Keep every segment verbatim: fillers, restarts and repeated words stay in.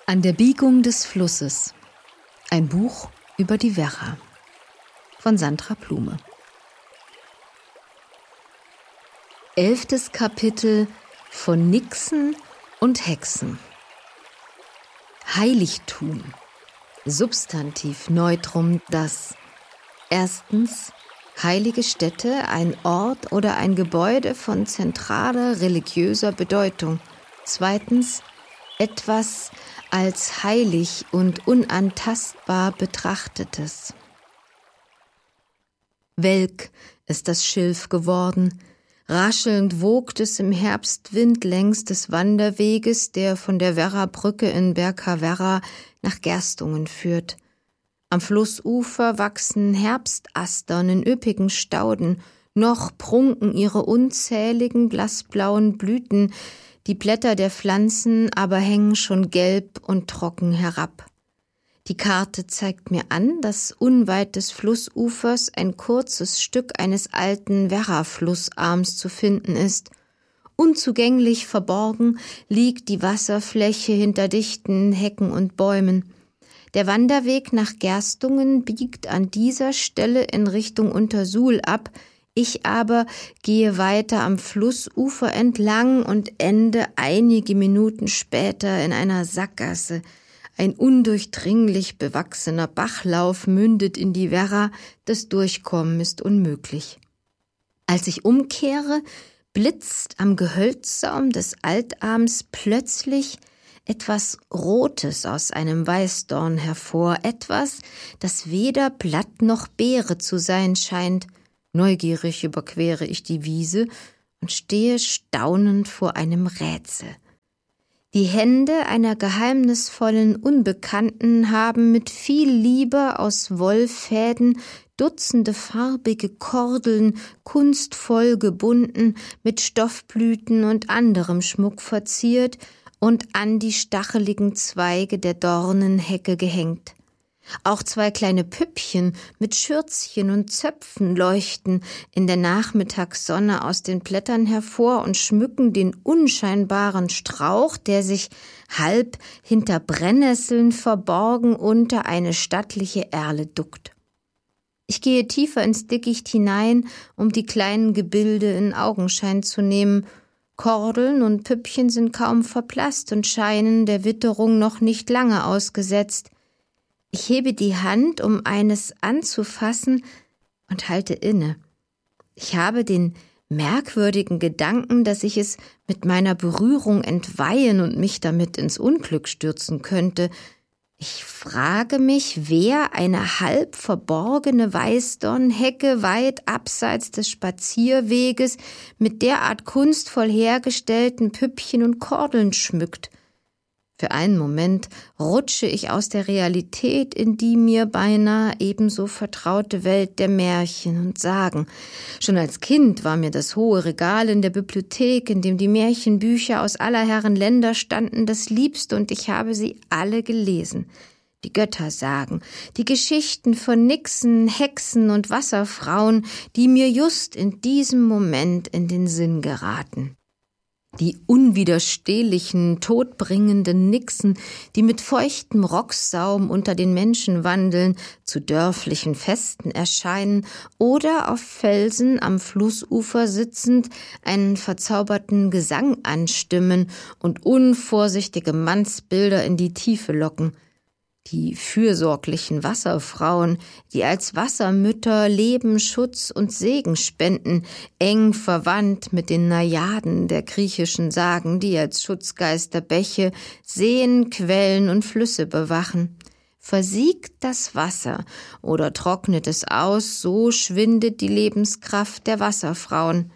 An der Biegung des Flusses. Ein Buch über die Werra von Sandra Blume. Elftes Kapitel von Nixen und Hexen. Heiligtum. Substantiv Neutrum das. Erstens heilige Stätte, ein Ort oder ein Gebäude von zentraler religiöser Bedeutung. Zweitens etwas als heilig und unantastbar Betrachtetes. Welk ist das Schilf geworden, raschelnd wogt es im Herbstwind längs des Wanderweges, der von der Werrabrücke in Berka-Werra nach Gerstungen führt. Am Flussufer wachsen Herbstastern in üppigen Stauden, noch prunken ihre unzähligen blassblauen Blüten, die Blätter der Pflanzen aber hängen schon gelb und trocken herab. Die Karte zeigt mir an, dass unweit des Flussufers ein kurzes Stück eines alten Werra-Flussarms zu finden ist. Unzugänglich verborgen liegt die Wasserfläche hinter dichten Hecken und Bäumen. Der Wanderweg nach Gerstungen biegt an dieser Stelle in Richtung Untersuhl ab. Ich aber gehe weiter am Flussufer entlang und ende einige Minuten später in einer Sackgasse. Ein undurchdringlich bewachsener Bachlauf mündet in die Werra, das Durchkommen ist unmöglich. Als ich umkehre, blitzt am Gehölzsaum des Altarms plötzlich etwas Rotes aus einem Weißdorn hervor, etwas, das weder Blatt noch Beere zu sein scheint. Neugierig überquere ich die Wiese und stehe staunend vor einem Rätsel. Die Hände einer geheimnisvollen Unbekannten haben mit viel Liebe aus Wollfäden Dutzende farbige Kordeln kunstvoll gebunden, mit Stoffblüten und anderem Schmuck verziert und an die stacheligen Zweige der Dornenhecke gehängt. Auch zwei kleine Püppchen mit Schürzchen und Zöpfen leuchten in der Nachmittagssonne aus den Blättern hervor und schmücken den unscheinbaren Strauch, der sich halb hinter Brennnesseln verborgen unter eine stattliche Erle duckt. Ich gehe tiefer ins Dickicht hinein, um die kleinen Gebilde in Augenschein zu nehmen. Kordeln und Püppchen sind kaum verblasst und scheinen der Witterung noch nicht lange ausgesetzt. Ich hebe die Hand, um eines anzufassen, und halte inne. Ich habe den merkwürdigen Gedanken, dass ich es mit meiner Berührung entweihen und mich damit ins Unglück stürzen könnte. Ich frage mich, wer eine halb verborgene Weißdornhecke weit abseits des Spazierweges mit derart kunstvoll hergestellten Püppchen und Kordeln schmückt. Für einen Moment rutsche ich aus der Realität in die mir beinahe ebenso vertraute Welt der Märchen und Sagen. Schon als Kind war mir das hohe Regal in der Bibliothek, in dem die Märchenbücher aus aller Herren Länder standen, das Liebste, und ich habe sie alle gelesen. Die Göttersagen, die Geschichten von Nixen, Hexen und Wasserfrauen, die mir just in diesem Moment in den Sinn geraten. Die unwiderstehlichen, todbringenden Nixen, die mit feuchtem Rocksaum unter den Menschen wandeln, zu dörflichen Festen erscheinen oder auf Felsen am Flussufer sitzend einen verzauberten Gesang anstimmen und unvorsichtige Mannsbilder in die Tiefe locken. Die fürsorglichen Wasserfrauen, die als Wassermütter Leben, Schutz und Segen spenden, eng verwandt mit den Najaden der griechischen Sagen, die als Schutzgeister Bäche, Seen, Quellen und Flüsse bewachen. Versiegt das Wasser oder trocknet es aus, so schwindet die Lebenskraft der Wasserfrauen.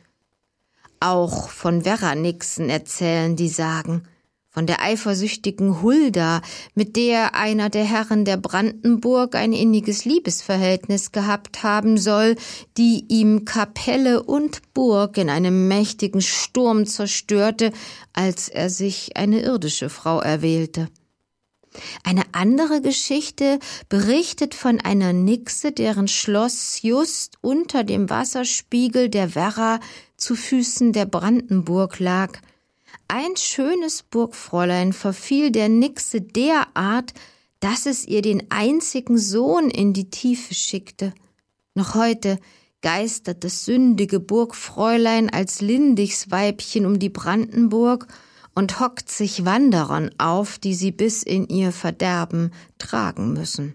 Auch von Werra-Nixen erzählen die Sagen. Von der eifersüchtigen Hulda, mit der einer der Herren der Brandenburg ein inniges Liebesverhältnis gehabt haben soll, die ihm Kapelle und Burg in einem mächtigen Sturm zerstörte, als er sich eine irdische Frau erwählte. Eine andere Geschichte berichtet von einer Nixe, deren Schloss just unter dem Wasserspiegel der Werra zu Füßen der Brandenburg lag. ein schönes Burgfräulein verfiel der Nixe derart, dass es ihr den einzigen Sohn in die Tiefe schickte. Noch heute geistert das sündige Burgfräulein als Lindichsweibchen um die Brandenburg und hockt sich Wanderern auf, die sie bis in ihr Verderben tragen müssen.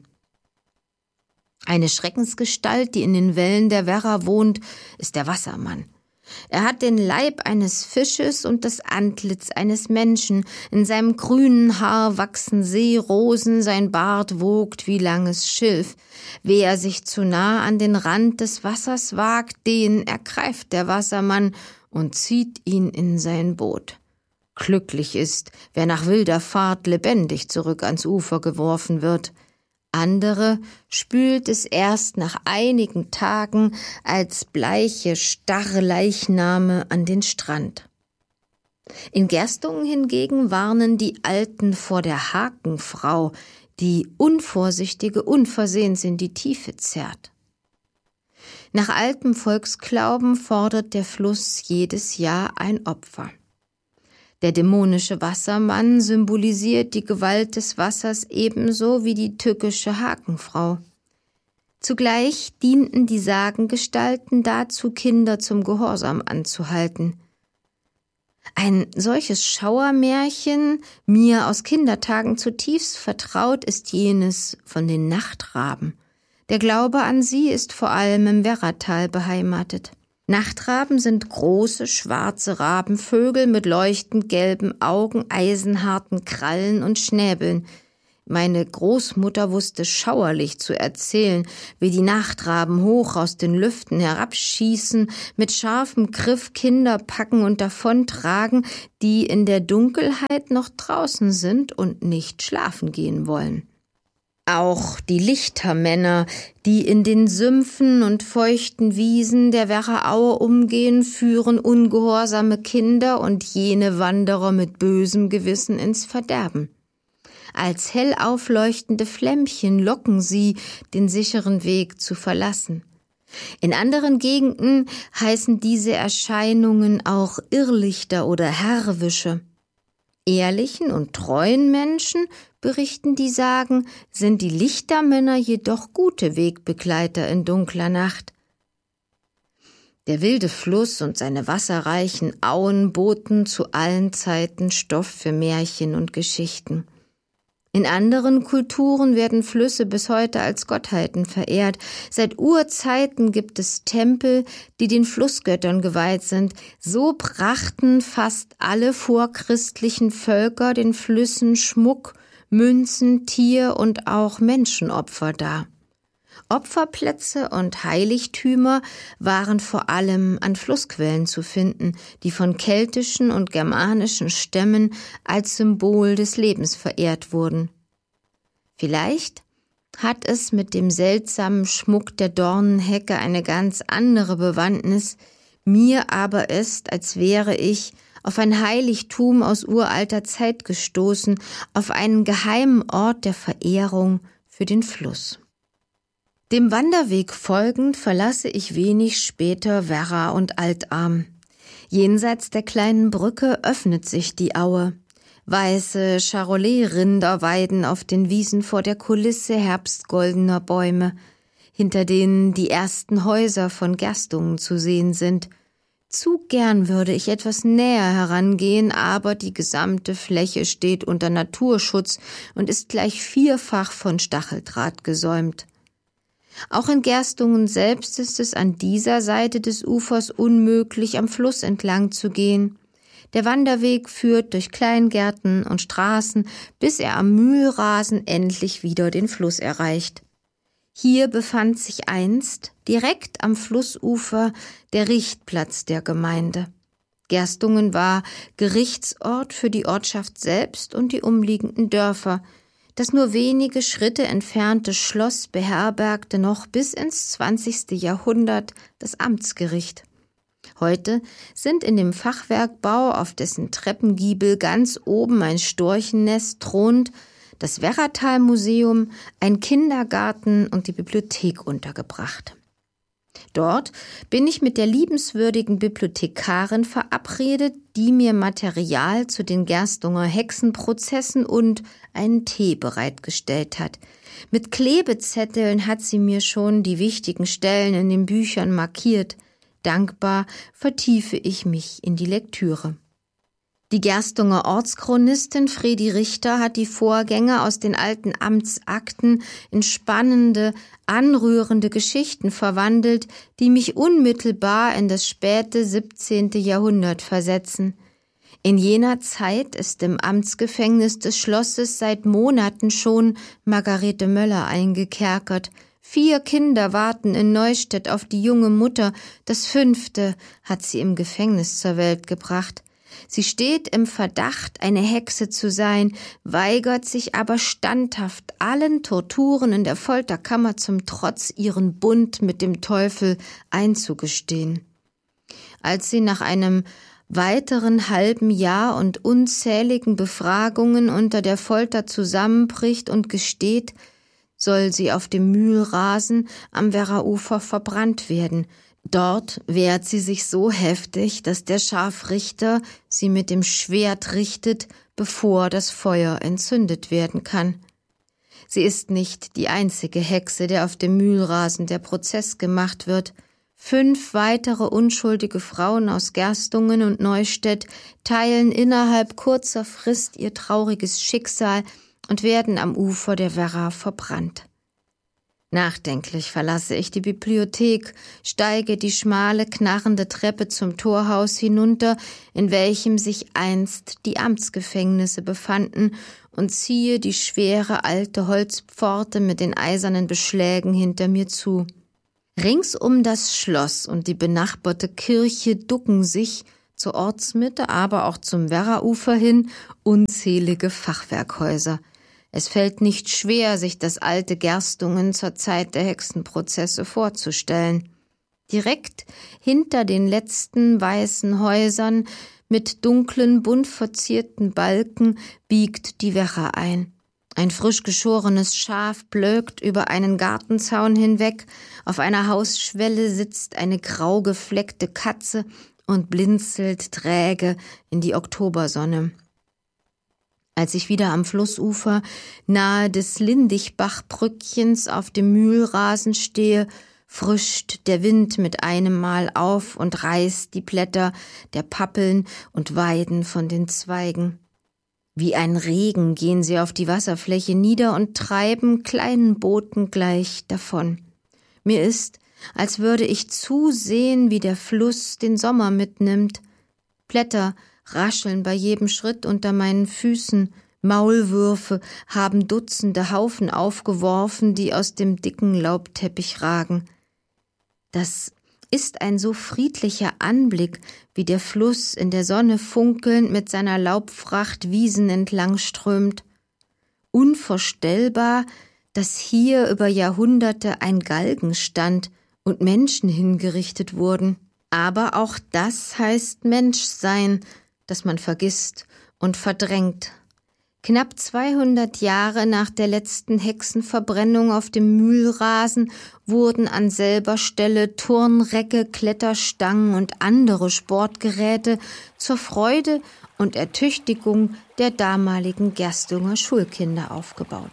Eine Schreckensgestalt, die in den Wellen der Werra wohnt, ist der Wassermann. Er hat den Leib eines Fisches und das Antlitz eines Menschen. In seinem grünen Haar wachsen Seerosen, sein Bart wogt wie langes Schilf. Wer sich zu nah an den Rand des Wassers wagt, den ergreift der Wassermann und zieht ihn in sein Boot. Glücklich ist, wer nach wilder Fahrt lebendig zurück ans Ufer geworfen wird. Andere spült es erst nach einigen Tagen als bleiche, starre Leichname an den Strand. In Gerstungen hingegen warnen die Alten vor der Hakenfrau, die Unvorsichtige unversehens in die Tiefe zerrt. Nach altem Volksglauben fordert der Fluss jedes Jahr ein Opfer. Der dämonische Wassermann symbolisiert die Gewalt des Wassers ebenso wie die tückische Hakenfrau. Zugleich dienten die Sagengestalten dazu, Kinder zum Gehorsam anzuhalten. Ein solches Schauermärchen, mir aus Kindertagen zutiefst vertraut, ist jenes von den Nachtraben. Der Glaube an sie ist vor allem im Werratal beheimatet. Nachtraben sind große, schwarze Rabenvögel mit leuchtend gelben Augen, eisenharten Krallen und Schnäbeln. Meine Großmutter wusste schauerlich zu erzählen, wie die Nachtraben hoch aus den Lüften herabschießen, mit scharfem Griff Kinder packen und davontragen, die in der Dunkelheit noch draußen sind und nicht schlafen gehen wollen. Auch die Lichtermänner, die in den Sümpfen und feuchten Wiesen der Werraaue umgehen, führen ungehorsame Kinder und jene Wanderer mit bösem Gewissen ins Verderben. Als hell aufleuchtende Flämmchen locken sie, den sicheren Weg zu verlassen. In anderen Gegenden heißen diese Erscheinungen auch Irrlichter oder Herrwische. Ehrlichen und treuen Menschen, berichten die Sagen, sind die Lichtermänner jedoch gute Wegbegleiter in dunkler Nacht. Der wilde Fluss und seine wasserreichen Auen boten zu allen Zeiten Stoff für Märchen und Geschichten. In anderen Kulturen werden Flüsse bis heute als Gottheiten verehrt. Seit Urzeiten gibt es Tempel, die den Flussgöttern geweiht sind. So brachten fast alle vorchristlichen Völker den Flüssen Schmuck, Münzen, Tier- und auch Menschenopfer dar. Opferplätze und Heiligtümer waren vor allem an Flussquellen zu finden, die von keltischen und germanischen Stämmen als Symbol des Lebens verehrt wurden. Vielleicht hat es mit dem seltsamen Schmuck der Dornenhecke eine ganz andere Bewandtnis, mir aber ist, als wäre ich auf ein Heiligtum aus uralter Zeit gestoßen, auf einen geheimen Ort der Verehrung für den Fluss. Dem Wanderweg folgend verlasse ich wenig später Werra und Altarm. Jenseits der kleinen Brücke öffnet sich die Aue. Weiße Charolais-Rinder weiden auf den Wiesen vor der Kulisse herbstgoldener Bäume, hinter denen die ersten Häuser von Gerstungen zu sehen sind. Zu gern würde ich etwas näher herangehen, aber die gesamte Fläche steht unter Naturschutz und ist gleich vierfach von Stacheldraht gesäumt. Auch in Gerstungen selbst ist es an dieser Seite des Ufers unmöglich, am Fluss entlang zu gehen. Der Wanderweg führt durch Kleingärten und Straßen, bis er am Mühlrasen endlich wieder den Fluss erreicht. Hier befand sich einst, direkt am Flussufer, der Richtplatz der Gemeinde. Gerstungen war Gerichtsort für die Ortschaft selbst und die umliegenden Dörfer. Das nur wenige Schritte entfernte Schloss beherbergte noch bis ins zwanzigste Jahrhundert das Amtsgericht. Heute sind in dem Fachwerkbau, auf dessen Treppengiebel ganz oben ein Storchennest thront, das Werratal-Museum, ein Kindergarten und die Bibliothek untergebracht. Dort bin ich mit der liebenswürdigen Bibliothekarin verabredet, die mir Material zu den Gerstunger Hexenprozessen und einen Tee bereitgestellt hat. Mit Klebezetteln hat sie mir schon die wichtigen Stellen in den Büchern markiert. Dankbar vertiefe ich mich in die Lektüre. Die Gerstunger Ortschronistin Fredi Richter hat die Vorgänge aus den alten Amtsakten in spannende, anrührende Geschichten verwandelt, die mich unmittelbar in das späte siebzehnte Jahrhundert versetzen. In jener Zeit ist im Amtsgefängnis des Schlosses seit Monaten schon Margarete Möller eingekerkert. Vier Kinder warten in Neustädt auf die junge Mutter, das fünfte hat sie im Gefängnis zur Welt gebracht. Sie steht im Verdacht, eine Hexe zu sein, weigert sich aber standhaft allen Torturen in der Folterkammer zum Trotz ihren Bund mit dem Teufel einzugestehen. Als sie nach einem weiteren halben Jahr und unzähligen Befragungen unter der Folter zusammenbricht und gesteht, soll sie auf dem Mühlrasen am Werraufer verbrannt werden. Dort wehrt sie sich so heftig, dass der Scharfrichter sie mit dem Schwert richtet, bevor das Feuer entzündet werden kann. Sie ist nicht die einzige Hexe, der auf dem Mühlrasen der Prozess gemacht wird. Fünf weitere unschuldige Frauen aus Gerstungen und Neustädt teilen innerhalb kurzer Frist ihr trauriges Schicksal und werden am Ufer der Werra verbrannt. Nachdenklich verlasse ich die Bibliothek, steige die schmale, knarrende Treppe zum Torhaus hinunter, in welchem sich einst die Amtsgefängnisse befanden, und ziehe die schwere alte Holzpforte mit den eisernen Beschlägen hinter mir zu. Rings um das Schloss und die benachbarte Kirche ducken sich, zur Ortsmitte, aber auch zum Werraufer hin, unzählige Fachwerkhäuser. Es fällt nicht schwer, sich das alte Gerstungen zur Zeit der Hexenprozesse vorzustellen. Direkt hinter den letzten weißen Häusern mit dunklen, bunt verzierten Balken biegt die Werra ein. Ein frisch geschorenes Schaf blökt über einen Gartenzaun hinweg, auf einer Hausschwelle sitzt eine grau gefleckte Katze und blinzelt träge in die Oktobersonne. Als ich wieder am Flussufer nahe des Lindichbachbrückchens auf dem Mühlrasen stehe, frischt der Wind mit einem Mal auf und reißt die Blätter der Pappeln und Weiden von den Zweigen. Wie ein Regen gehen sie auf die Wasserfläche nieder und treiben kleinen Booten gleich davon. Mir ist, als würde ich zusehen, wie der Fluss den Sommer mitnimmt. Blätter rascheln bei jedem Schritt unter meinen Füßen, Maulwürfe haben Dutzende Haufen aufgeworfen, die aus dem dicken Laubteppich ragen. Das ist ein so friedlicher Anblick, wie der Fluss in der Sonne funkelnd mit seiner Laubfracht Wiesen entlang strömt. Unvorstellbar, dass hier über Jahrhunderte ein Galgen stand und Menschen hingerichtet wurden. Aber auch das heißt Menschsein, das man vergisst und verdrängt. Knapp zweihundert Jahre nach der letzten Hexenverbrennung auf dem Mühlrasen wurden an selber Stelle Turnrecke, Kletterstangen und andere Sportgeräte zur Freude und Ertüchtigung der damaligen Gerstunger Schulkinder aufgebaut.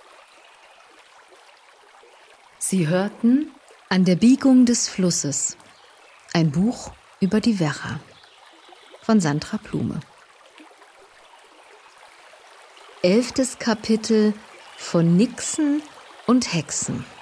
Sie hörten An der Biegung des Flusses, ein Buch über die Werra von Sandra Blume. Elftes Kapitel von Nixen und Hexen.